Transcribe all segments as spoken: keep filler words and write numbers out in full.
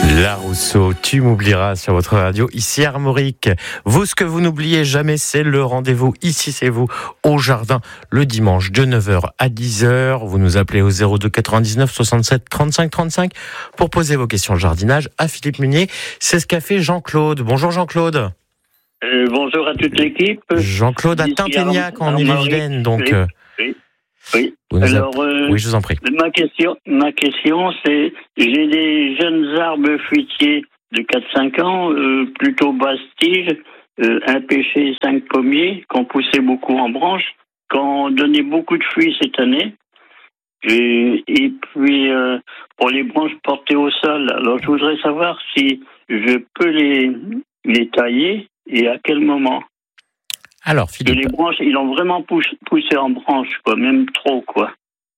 La Rousseau, tu m'oublieras sur votre radio, ici Armorique. Vous, ce que vous n'oubliez jamais, c'est le rendez-vous, ici c'est vous, au jardin, le dimanche de neuf heures à dix heures. Vous nous appelez au zéro deux quatre-vingt-dix-neuf soixante-sept trente-cinq trente-cinq pour poser vos questions de jardinage à Philippe Munier. C'est ce qu'a fait Jean-Claude. Bonjour Jean-Claude. Euh, bonjour à toute l'équipe. Jean-Claude à Tinténiac en Ille-et-Vilaine, donc... Oui, oui. oui. Alors, euh, oui, je vous en prie. Ma question, ma question, c'est, j'ai des jeunes arbres fruitiers de quatre cinq ans, euh, plutôt basse tige, euh, un pêcher, cinq pommiers, qui ont poussé beaucoup en branches, qui ont donné beaucoup de fruits cette année. Et, et puis, euh, pour les branches portées au sol, alors je voudrais savoir si je peux les, les tailler et à quel moment. Alors, Philippe. Et les branches, ils ont vraiment poussé, poussé en branches, quoi, même trop, quoi.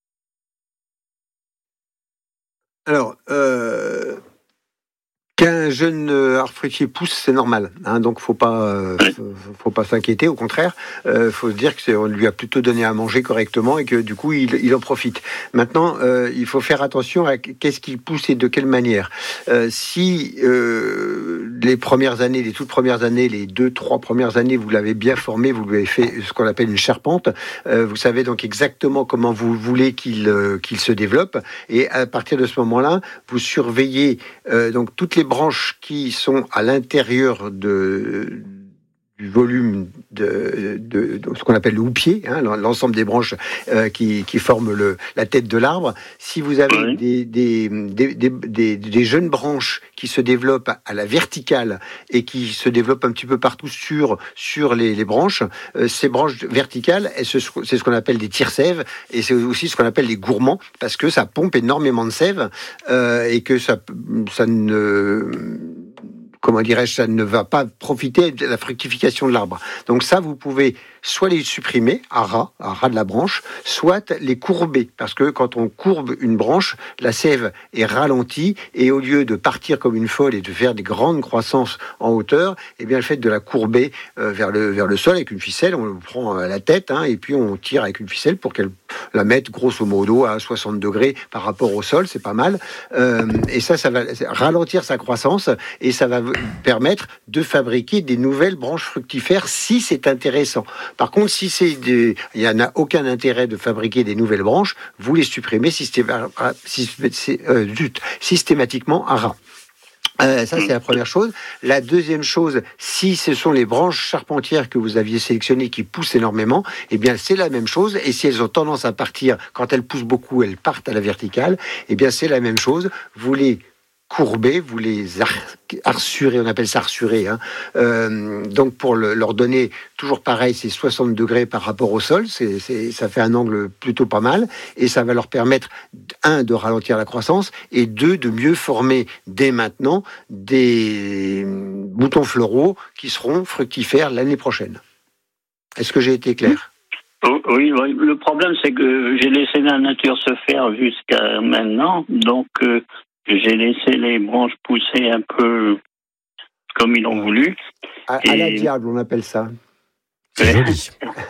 Alors, euh, qu'un jeune arbre fruitier pousse, c'est normal. Hein, donc, faut pas, euh, faut, faut pas s'inquiéter. Au contraire, euh, faut se dire que c'est, on lui a plutôt donné à manger correctement et que du coup, il, il en profite. Maintenant, euh, il faut faire attention à qu'est-ce qu'il pousse et de quelle manière. Euh, si euh, les premières années, les toutes premières années, les deux, trois premières années, vous l'avez bien formé, vous lui avez fait ce qu'on appelle une charpente. Euh, vous savez donc exactement comment vous voulez qu'il euh, qu'il se développe. Et à partir de ce moment-là, vous surveillez euh, donc toutes les branches qui sont à l'intérieur de, du volume de, de, de ce qu'on appelle le houppier, hein, l'ensemble des branches euh, qui, qui forment le, la tête de l'arbre. Si vous avez oui. des, des, des, des, des, des jeunes branches qui se développent à la verticale et qui se développent un petit peu partout sur, sur les, les branches, euh, ces branches verticales, c'est ce qu'on appelle des tire-sèves et c'est aussi ce qu'on appelle les gourmands parce que ça pompe énormément de sève euh, et que ça, ça ne... comment dirais-je, ça ne va pas profiter de la fructification de l'arbre. Donc ça, vous pouvez soit les supprimer à ras, à ras de la branche, soit les courber, parce que quand on courbe une branche, la sève est ralentie, et au lieu de partir comme une folle et de faire des grandes croissances en hauteur, eh bien le fait de la courber euh, vers, le, vers le sol avec une ficelle, on le prend à la tête, hein, et puis on tire avec une ficelle pour qu'elle la mette grosso modo à soixante degrés par rapport au sol, c'est pas mal. Euh, et ça, ça va ralentir sa croissance, et ça va permettre de fabriquer des nouvelles branches fructifères si c'est intéressant. Par contre, si c'est des... il n'y en a aucun intérêt de fabriquer des nouvelles branches, vous les supprimez systématiquement à ras. Euh, ça, c'est la première chose. La deuxième chose, si ce sont les branches charpentières que vous aviez sélectionnées qui poussent énormément, eh bien, c'est la même chose. Et si elles ont tendance à partir, quand elles poussent beaucoup, elles partent à la verticale, eh bien, c'est la même chose. Vous les courbés, vous les ar- arsurez, on appelle ça arsurer, hein. Euh, donc pour le, leur donner, toujours pareil, c'est soixante degrés par rapport au sol, c'est, c'est, ça fait un angle plutôt pas mal, et ça va leur permettre, un, de ralentir la croissance, et deux, de mieux former dès maintenant des boutons floraux qui seront fructifères l'année prochaine. Est-ce que j'ai été clair ? Oui, oui, le problème c'est que j'ai laissé la nature se faire jusqu'à maintenant, donc... Euh, j'ai laissé les branches pousser un peu comme ils l'ont voulu. À, et... à la diable, on appelle ça. C'est joli.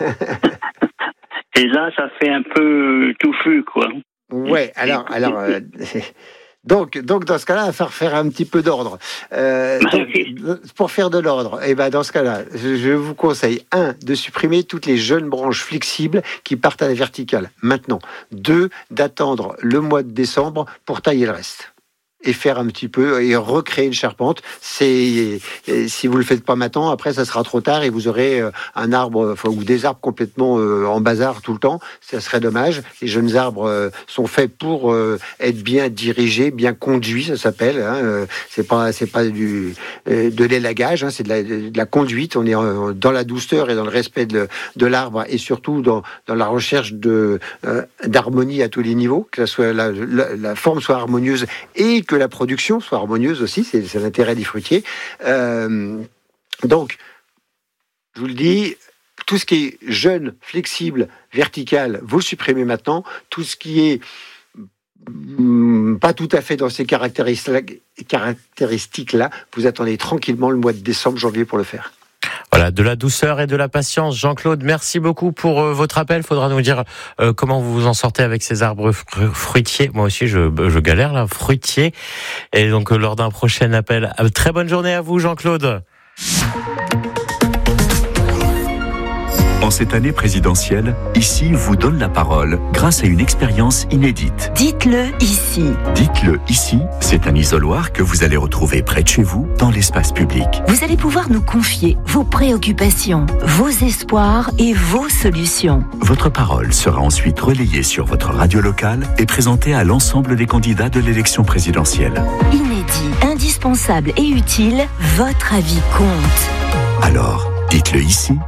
Et là, ça fait un peu touffu, quoi. Ouais, alors... alors euh, Donc, donc, dans ce cas-là, il va falloir faire un petit peu d'ordre. Euh, donc, pour faire de l'ordre, eh ben, dans ce cas-là, je, je vous conseille, un, de supprimer toutes les jeunes branches flexibles qui partent à la verticale, maintenant. Deux, d'attendre le mois de décembre pour tailler le reste. Et faire un petit peu, et recréer une charpente. C'est, si vous le faites pas maintenant, après ça sera trop tard et vous aurez un arbre, enfin, ou des arbres complètement euh, en bazar tout le temps. Ça serait dommage. Les jeunes arbres euh, sont faits pour euh, être bien dirigés, bien conduits, ça s'appelle. Hein. Euh, c'est pas, c'est pas du euh, de l'élagage, hein, c'est de la, de la conduite. On est euh, dans la douceur et dans le respect de, de l'arbre et surtout dans, dans la recherche de euh, d'harmonie à tous les niveaux, que la, soit, la, la, la forme soit harmonieuse et que la production soit harmonieuse aussi, c'est, c'est l'intérêt des fruitiers. Euh, donc, je vous le dis, tout ce qui est jeune, flexible, vertical, vous supprimez maintenant. Tout ce qui est mm, pas tout à fait dans ces caractéristiques-là, vous attendez tranquillement le mois de décembre, janvier pour le faire. Voilà, de la douceur et de la patience. Jean-Claude, merci beaucoup pour euh, votre appel. Il faudra nous dire euh, comment vous vous en sortez avec ces arbres fr- fruitiers. Moi aussi, je, je galère là, fruitiers. Et donc, euh, lors d'un prochain appel. Euh, très bonne journée à vous, Jean-Claude. En cette année présidentielle, Ici vous donne la parole grâce à une expérience inédite. Dites-le ici. Dites-le ici, c'est un isoloir que vous allez retrouver près de chez vous, dans l'espace public. Vous allez pouvoir nous confier vos préoccupations, vos espoirs et vos solutions. Votre parole sera ensuite relayée sur votre radio locale et présentée à l'ensemble des candidats de l'élection présidentielle. Inédit, indispensable et utile, votre avis compte. Alors, dites-le ici.